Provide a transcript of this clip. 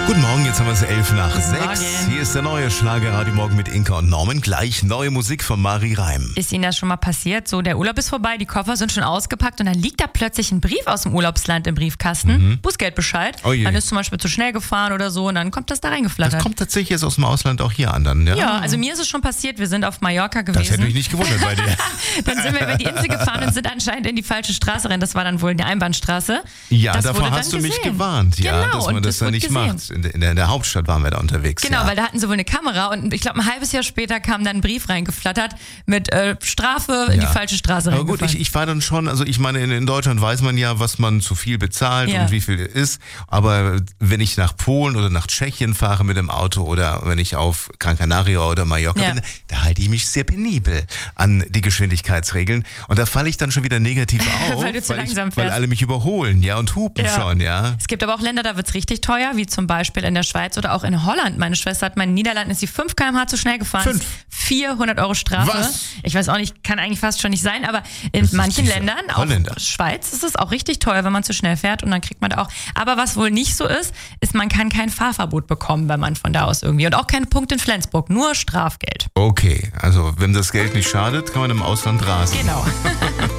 Guten Morgen, jetzt haben wir es 11 nach Guten 6. Morgen. Hier ist der neue Schlagerradio Morgen mit Inka und Norman. Gleich neue Musik von Mari Reim. Ist Ihnen das schon mal passiert? So, der Urlaub ist vorbei, die Koffer sind schon ausgepackt und dann liegt da plötzlich ein Brief aus dem Urlaubsland im Briefkasten. Bußgeldbescheid. Oh je. Man ist zum Beispiel zu schnell gefahren oder so und dann kommt das da reingeflattert. Das kommt tatsächlich jetzt aus dem Ausland auch hier an dann, ja? Ja, also mir ist es schon passiert, wir sind auf Mallorca gewesen. Das hätte mich nicht gewundert bei dir. Dann sind wir über die Insel gefahren und sind anscheinend in die falsche Straße rein. Das war dann wohl eine Einbahnstraße. Ja, Das davor wurde hast du dann mich gesehen. gewarnt, ja, Genau, dass man und das das dann wurde nicht gesehen. macht. In der Hauptstadt waren wir da unterwegs. Genau, ja. weil da hatten sie wohl eine Kamera und ich glaube ein halbes Jahr später kam dann ein Brief reingeflattert mit Strafe in die falsche Straße Aber gut, reingefallen. ich war dann schon, also ich meine, in Deutschland weiß man ja, was man zu viel bezahlt Ja. und wie viel ist. Aber wenn ich nach Polen oder nach Tschechien fahre mit dem Auto oder wenn ich auf Gran Canaria oder Mallorca Ja. bin, da halte ich mich sehr penibel an die Geschwindigkeitsregeln. Und da falle ich dann schon wieder negativ auf, Weil du zu langsam weil fährst. alle mich überholen, ja, und hupen Ja. schon, ja. Es gibt aber auch Länder, da wird's richtig teuer, wie zum Beispiel in der Schweiz oder auch in Holland. Meine Schwester hat mal in den Niederlanden, ist sie 5 km/h zu schnell gefahren. 5? 400 € Strafe. Was? Ich weiß auch nicht, kann eigentlich fast schon nicht sein, aber in Das ist manchen diese Ländern, Holländer. auch Schweiz, ist es auch richtig teuer, wenn man zu schnell fährt und dann kriegt man da auch. Aber was wohl nicht so ist, man kann kein Fahrverbot bekommen, wenn man von da aus irgendwie. Und auch keinen Punkt in Flensburg, nur Strafgeld. Okay, also wenn das Geld nicht schadet, kann man im Ausland rasen. Genau.